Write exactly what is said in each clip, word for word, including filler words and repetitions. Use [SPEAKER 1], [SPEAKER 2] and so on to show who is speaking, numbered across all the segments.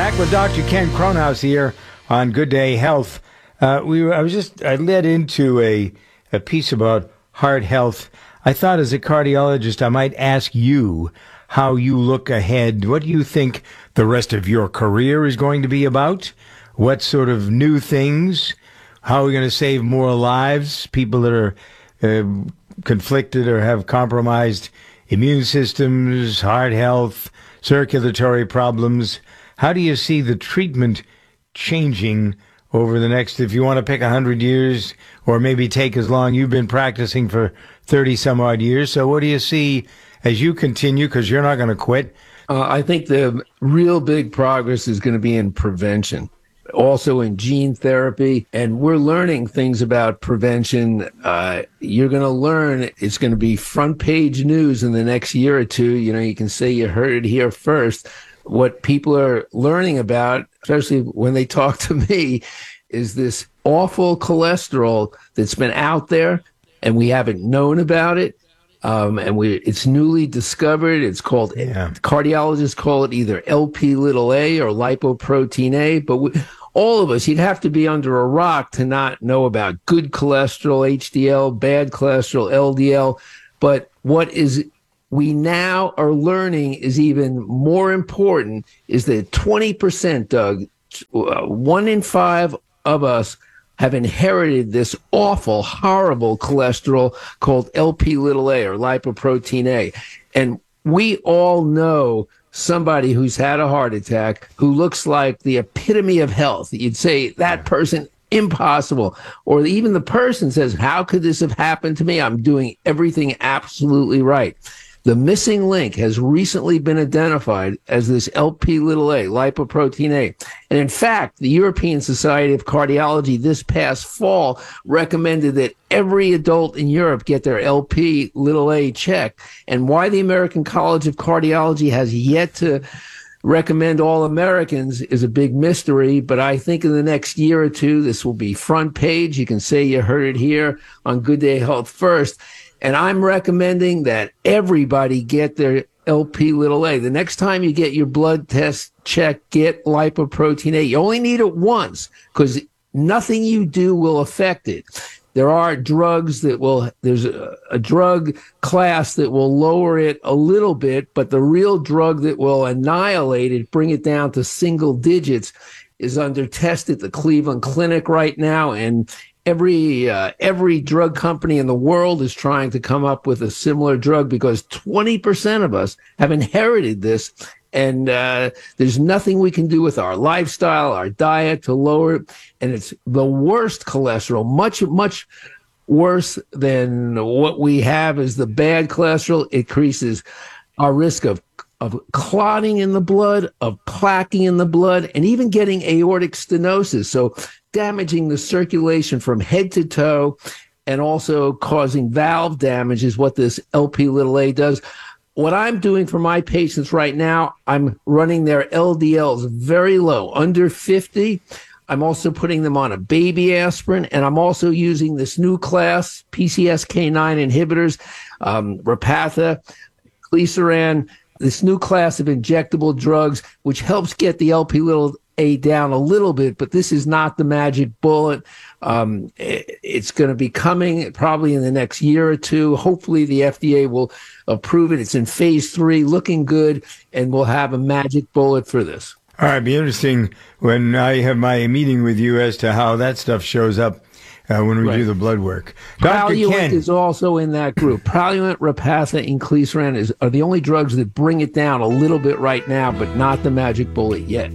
[SPEAKER 1] Back with Doctor Ken Kronhaus here on Good Day Health. Uh, we were, I was just I led into a a piece about heart health. I thought as a cardiologist I might ask you how you look ahead. What do you think the rest of your career is going to be about? What sort of new things? How are we going to save more lives? People that are uh, conflicted or have compromised immune systems, heart health, circulatory problems. How do you see the treatment changing over the next, if you want to pick one hundred years, or maybe take as long? You've been practicing for thirty some odd years. So what do you see as you continue, because you're not going to quit?
[SPEAKER 2] Uh, I think the real big progress is going to be in prevention, also in gene therapy. And we're learning things about prevention. Uh, you're going to learn, it's going to be front page news in the next year or two. You know, you can say you heard it here first. What people are learning about, especially when they talk to me, is this awful cholesterol that's been out there and we haven't known about it. Um, and we, it's newly discovered. It's called, yeah. Cardiologists call it either L P little a or lipoprotein A. But we, all of us, you'd have to be under a rock to not know about good cholesterol, H D L, bad cholesterol, L D L. But what is we now are learning is even more important is that twenty percent, Doug, uh, one in five of us have inherited this awful, horrible cholesterol called L P little a or lipoprotein A. And we all know somebody who's had a heart attack who looks like the epitome of health. You'd say that person, impossible. Or even the person says, how could this have happened to me? I'm doing everything absolutely right. The missing link has recently been identified as this L P little a, lipoprotein A. And in fact, the European Society of Cardiology this past fall recommended that every adult in Europe get their L P little a checked. And why the American College of Cardiology has yet to recommend all Americans is a big mystery. But I think in the next year or two, this will be front page. You can say you heard it here on Good Day Health first. And I'm recommending that everybody get their L P little a. The next time you get your blood test checked, get lipoprotein A. You only need it once because nothing you do will affect it. There are drugs that will, there's a, a drug class that will lower it a little bit, but the real drug that will annihilate it, bring it down to single digits, is under test at the Cleveland Clinic right now. And Every uh, every drug company in the world is trying to come up with a similar drug because twenty percent of us have inherited this, and uh, there's nothing we can do with our lifestyle, our diet to lower it. And it's the worst cholesterol, much, much worse than what we have is the bad cholesterol. It increases our risk of of clotting in the blood, of plaquing in the blood, and even getting aortic stenosis. So damaging the circulation from head to toe and also causing valve damage is what this L P little a does. What I'm doing for my patients right now, I'm running their L D Ls very low, under fifty. I'm also putting them on a baby aspirin, and I'm also using this new class, P C S K nine inhibitors, um, Repatha, Inclisiran, this new class of injectable drugs, which helps get the L P little a down a little bit, but this is not the magic bullet. Um, it, it's going to be coming probably in the next year or two. Hopefully the F D A will approve it. It's in phase three, looking good, and we'll have a magic bullet for this.
[SPEAKER 1] All right, it'll be interesting when I have my meeting with you as to how that stuff shows up uh, when we right. do the blood work. Doctor
[SPEAKER 2] Praluent
[SPEAKER 1] Ken
[SPEAKER 2] is also in that group. Praluent, Repatha, Inclisiran is, are the only drugs that bring it down a little bit right now, but not the magic bullet yet.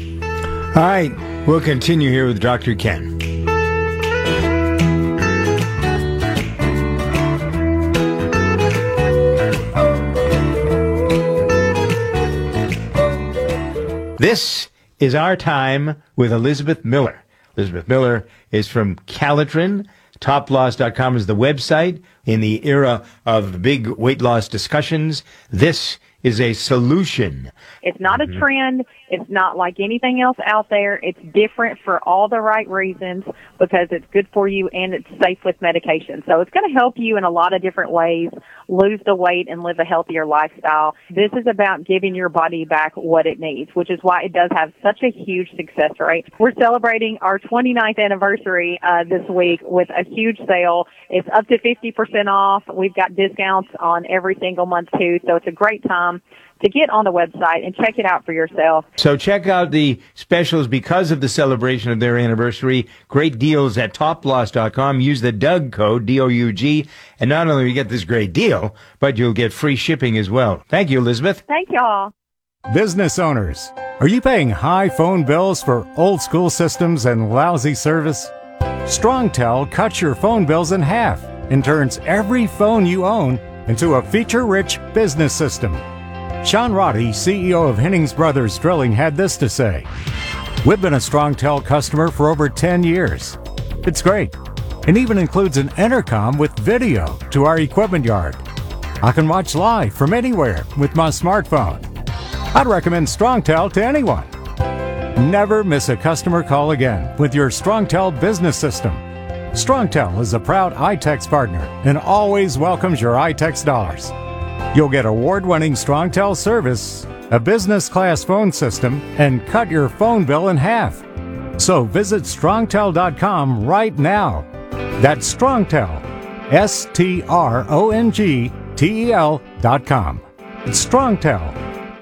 [SPEAKER 1] All right, we'll continue here with Doctor Ken. This is Our Time with Elizabeth Miller. Elizabeth Miller is from Calitrin. top loss dot com is the website. In the era of big weight loss discussions, this is a solution.
[SPEAKER 3] It's not
[SPEAKER 1] Mm-hmm.
[SPEAKER 3] a trend. It's not like anything else out there. It's different for all the right reasons because it's good for you and it's safe with medication. So it's going to help you in a lot of different ways lose the weight and live a healthier lifestyle. This is about giving your body back what it needs, which is why it does have such a huge success rate. We're celebrating our twenty-ninth anniversary uh, this week with a huge sale. It's up to fifty percent off. We've got discounts on every single month too, so it's a great time to get on the website and check it out for yourself.
[SPEAKER 1] So check out the specials because of the celebration of their anniversary. Great deals at top loss dot com. Use the Doug code, D O U G, and not only will you get this great deal, but you'll get free shipping as well. Thank you, Elizabeth.
[SPEAKER 3] Thank y'all.
[SPEAKER 4] Business owners, are you paying high phone bills for old school systems and lousy service? StrongTel cuts your phone bills in half and turns every phone you own into a feature-rich business system. Sean Roddy, C E O of Hennings Brothers Drilling, had this to say. We've been a StrongTel customer for over ten years. It's great. It even includes an intercom with video to our equipment yard. I can watch live from anywhere with my smartphone. I'd recommend StrongTel to anyone. Never miss a customer call again with your StrongTel business system. StrongTel is a proud iTex partner and always welcomes your iTex dollars. You'll get award-winning StrongTel service, a business-class phone system, and cut your phone bill in half. So visit strongtel dot com right now. That's StrongTel, S T R O N G T E L dot com. It's StrongTel.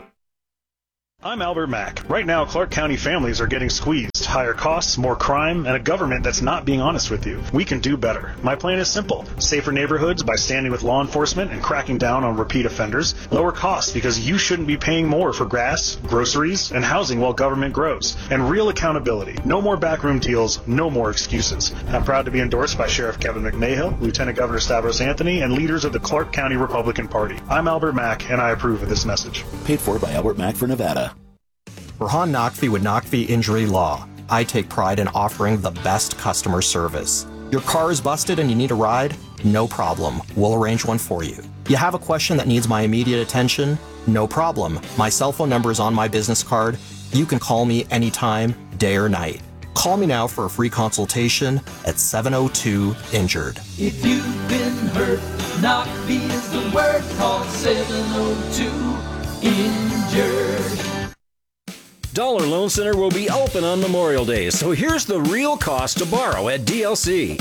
[SPEAKER 5] I'm Albert Mack. Right now, Clark County families are getting squeezed. Higher costs, more crime, and a government that's not being honest with you. We can do better. My plan is simple. Safer neighborhoods by standing with law enforcement and cracking down on repeat offenders. Lower costs because you shouldn't be paying more for gas, groceries, and housing while government grows. And real accountability. No more backroom deals, no more excuses. I'm proud to be endorsed by Sheriff Kevin McMahill, Lieutenant Governor Stavros Anthony, and leaders of the Clark County Republican Party. I'm Albert Mack, and I approve of this message.
[SPEAKER 6] Paid for by Albert Mack for Nevada.
[SPEAKER 7] Rahan Naqvi with Naqvi Injury Law. I take pride in offering the best customer service. Your car is busted and you need a ride? No problem. We'll arrange one for you. You have a question that needs my immediate attention? No problem. My cell phone number is on my business card. You can call me anytime, day or night. Call me now for a free consultation at seven oh two injured.
[SPEAKER 8] If you've been hurt, Naqvi is the word. Call seven oh two injured.
[SPEAKER 9] Dollar Loan Center will be open on Memorial Day, so here's the real cost to borrow at D L C.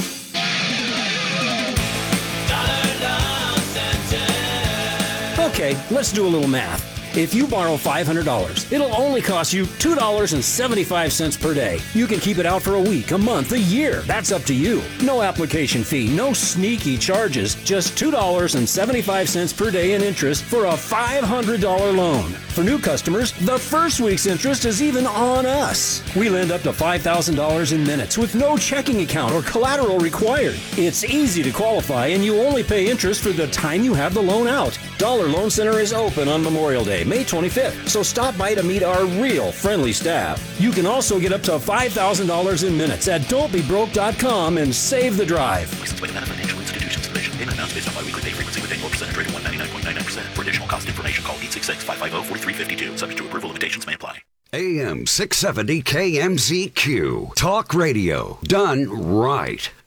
[SPEAKER 9] Okay, let's do a little math. If you borrow five hundred dollars, it'll only cost you two dollars and seventy-five cents per day. You can keep it out for a week, a month, a year. That's up to you. No application fee, no sneaky charges, just two dollars and seventy-five cents per day in interest for a five hundred dollars loan. For new customers, the first week's interest is even on us. We lend up to five thousand dollars in minutes with no checking account or collateral required. It's easy to qualify, and you only pay interest for the time you have the loan out. Dollar Loan Center is open on Memorial Day, May twenty-fifth, so stop by to meet our real friendly staff. You can also get up to five thousand dollars in minutes at don't be broke dot com and save the drive.
[SPEAKER 6] Licensed by Nevada Financial Institutions Commission. Payment amounts based on biweekly pay frequency with annual percentage rate of one ninety-nine point nine nine percent. For additional cost information, call eight six six, five five zero, four three five two. Subject to approval, limitations may apply.
[SPEAKER 10] A M six seventy K M Z Q. Talk radio done right.